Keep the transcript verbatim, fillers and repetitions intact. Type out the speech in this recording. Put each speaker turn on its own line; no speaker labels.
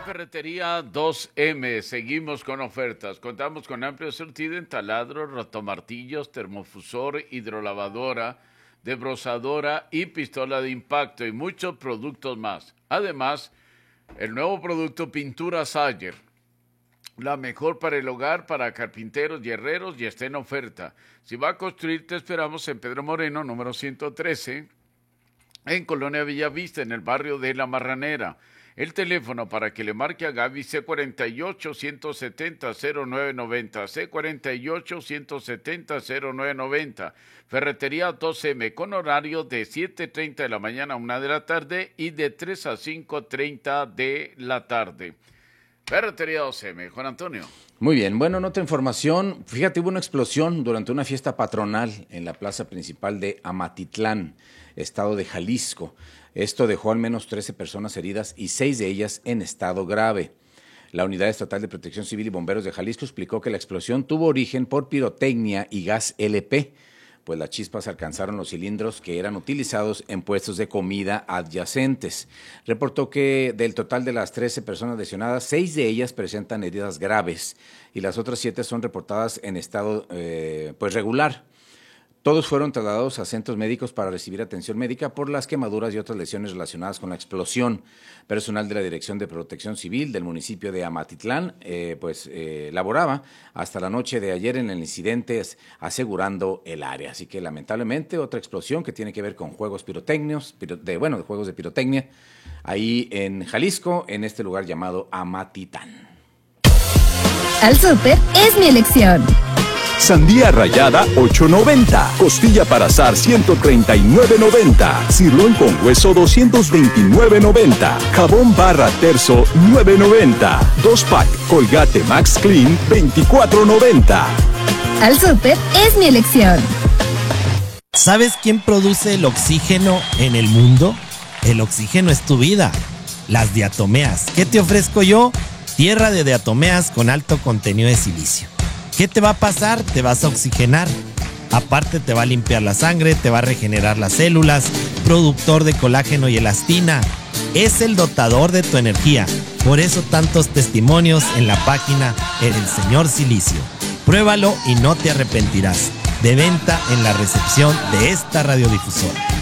Ferretería dos eme, seguimos con ofertas. Contamos con amplio surtido en taladros, rotomartillos, termofusor, hidrolavadora, desbrozadora y pistola de impacto y muchos productos más. Además, el nuevo producto Pintura Sayer, la mejor para el hogar, para carpinteros y herreros, y está en oferta. Si va a construir, te esperamos en Pedro Moreno, número ciento trece, en Colonia Villavista, en el barrio de La Marranera. El teléfono para que le marque a Gaby, ce cuarenta y ocho, ciento setenta, cero nueve noventa, ce cuarenta y ocho, ciento setenta, cero nueve noventa. Ferretería dos eme, con horario de siete treinta de la mañana a una de la tarde y de tres a cinco treinta de la tarde. Ferretería dos eme, Juan Antonio.
Muy bien, bueno, en otra información, fíjate, hubo una explosión durante una fiesta patronal en la plaza principal de Amatitlán, estado de Jalisco. Esto dejó al menos trece personas heridas y seis de ellas en estado grave. La Unidad Estatal de Protección Civil y Bomberos de Jalisco explicó que la explosión tuvo origen por pirotecnia y gas ele pe, pues las chispas alcanzaron los cilindros que eran utilizados en puestos de comida adyacentes. Reportó que del total de las trece personas lesionadas, seis de ellas presentan heridas graves y las otras siete son reportadas en estado eh, pues regular. Todos fueron trasladados a centros médicos para recibir atención médica por las quemaduras y otras lesiones relacionadas con la explosión. Personal de la Dirección de Protección Civil del municipio de Amatitlán eh, pues eh, laboraba hasta la noche de ayer en el incidente asegurando el área. Así que lamentablemente otra explosión que tiene que ver con juegos pirotécnicos, piro, de, bueno, de juegos de pirotecnia, ahí en Jalisco, en este lugar llamado Amatitlán.
Al súper es mi elección.
Sandía rallada ocho noventa, costilla para asar ciento treinta y nueve noventa, sirloin con hueso doscientos veintinueve noventa, jabón barra terzo nueve noventa, dos pack Colgate Max Clean veinticuatro noventa.
Al súper es mi elección.
¿Sabes quién produce el oxígeno en el mundo? El oxígeno es tu vida. Las diatomeas. ¿Qué te ofrezco yo? Tierra de diatomeas con alto contenido de silicio. ¿Qué te va a pasar? Te vas a oxigenar. Aparte te va a limpiar la sangre, te va a regenerar las células, productor de colágeno y elastina. Es el dotador de tu energía. Por eso tantos testimonios en la página El Señor Silicio. Pruébalo y no te arrepentirás. De venta en la recepción de esta radiodifusora.